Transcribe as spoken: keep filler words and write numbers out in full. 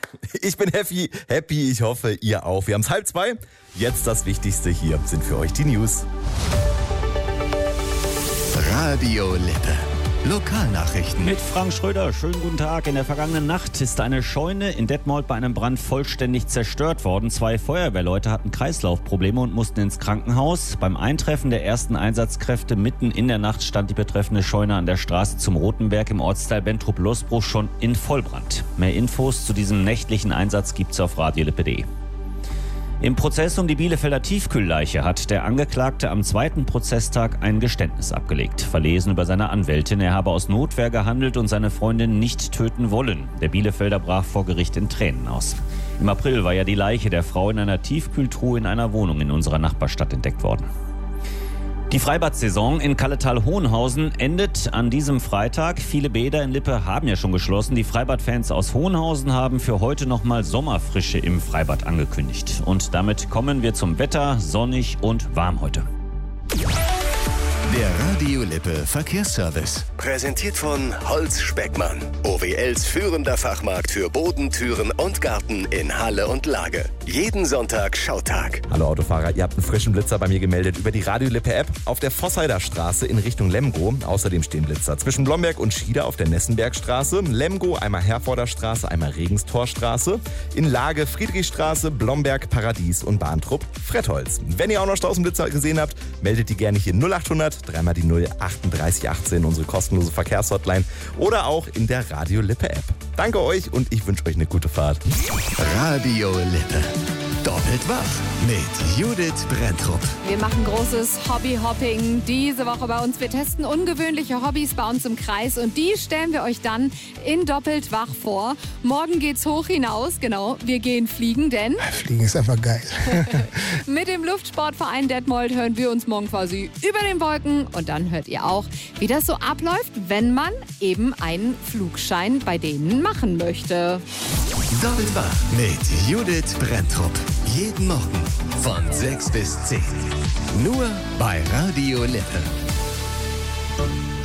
Ich bin happy, happy, ich hoffe, ihr auch. Wir haben es halb zwei. Jetzt das Wichtigste hier sind für euch die News. Radio Lippe. Lokalnachrichten. Mit Frank Schröder. Schönen guten Tag. In der vergangenen Nacht ist eine Scheune in Detmold bei einem Brand vollständig zerstört worden. Zwei Feuerwehrleute hatten Kreislaufprobleme und mussten ins Krankenhaus. Beim Eintreffen der ersten Einsatzkräfte mitten in der Nacht stand die betreffende Scheune an der Straße zum Rotenberg im Ortsteil Bentrup-Losbruch schon in Vollbrand. Mehr Infos zu diesem nächtlichen Einsatz gibt's auf radiolippe punkt de. Im Prozess um die Bielefelder Tiefkühlleiche hat der Angeklagte am zweiten Prozesstag ein Geständnis abgelegt. Verlesen über seine Anwältin, er habe aus Notwehr gehandelt und seine Freundin nicht töten wollen. Der Bielefelder brach vor Gericht in Tränen aus. Im April war ja die Leiche der Frau in einer Tiefkühltruhe in einer Wohnung in unserer Nachbarstadt entdeckt worden. Die Freibad-Saison in Kalletal-Hohenhausen endet an diesem Freitag. Viele Bäder in Lippe haben ja schon geschlossen. Die Freibad-Fans aus Hohenhausen haben für heute nochmal Sommerfrische im Freibad angekündigt. Und damit kommen wir zum Wetter, sonnig und warm heute. Der Radio Lippe Verkehrsservice. Präsentiert von Holz Speckmann. O W Ls führender Fachmarkt für Boden, Türen und Garten in Halle und Lage. Jeden Sonntag Schautag. Hallo Autofahrer, ihr habt einen frischen Blitzer bei mir gemeldet über die Radio Lippe App auf der Vosseider Straße in Richtung Lemgo. Außerdem stehen Blitzer zwischen Blomberg und Schieder auf der Nessenbergstraße, Lemgo einmal Herforder Straße, einmal Regenstorstraße, in Lage Friedrichstraße, Blomberg, Paradies und Bahntrupp, Frettholz. Wenn ihr auch noch Straßenblitzer gesehen habt, meldet die gerne hier null achthundert dreimal die null achtunddreißig achtzehn, unsere kostenlose Verkehrshotline oder auch in der Radio Lippe App. Danke euch und ich wünsche euch eine gute Fahrt. Radio Lippe. Doppelt wach mit Judith Brenntrup. Wir machen großes Hobbyhopping diese Woche bei uns. Wir testen ungewöhnliche Hobbys bei uns im Kreis und die stellen wir euch dann in Doppelt wach vor. Morgen geht's hoch hinaus, genau. Wir gehen fliegen, denn Fliegen ist einfach geil. mit dem Luftsportverein Detmold hören wir uns morgen quasi über den Wolken und dann hört ihr auch, wie das so abläuft, wenn man eben einen Flugschein bei denen machen möchte. Doppelt wach mit Judith Brenntrup. Jeden Morgen von sechs bis zehn. Nur bei Radio Lippe.